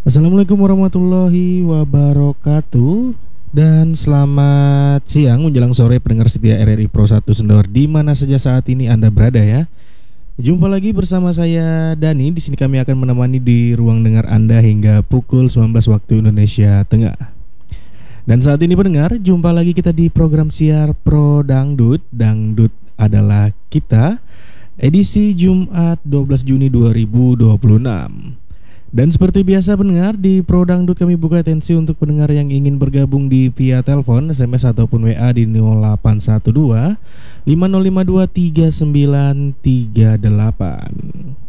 Assalamualaikum warahmatullahi wabarakatuh. Dan selamat siang menjelang sore pendengar setia RRI Pro 1 Sendor di mana saja saat ini Anda berada ya. Jumpa lagi bersama saya Dani. Di sini kami akan menemani di ruang dengar Anda hingga pukul 19 waktu Indonesia Tengah. Dan saat ini pendengar, jumpa lagi kita di program siar Pro Dangdut. Dangdut adalah kita, edisi Jumat 12 Juni 2026. Dan seperti biasa pendengar, di Pro Dangdut kami buka atensi untuk pendengar yang ingin bergabung di via telepon, SMS ataupun WA di 0812 5052 3938.